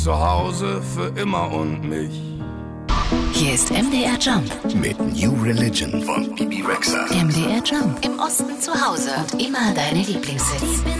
Zu Hause für immer und mich. Hier ist MDR Jump mit New Religion von Bibi Rexha. MDR Jump. Im Osten zu Hause und immer deine Lieblingshits.